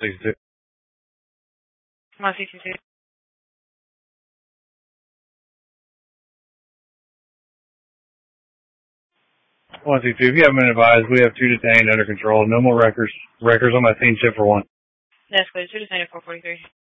162. 162. 162, if you haven't been advised, we have 2 detained under control. No more records. Records on my scene, chip for 1. That's clear. 2 detained at 443.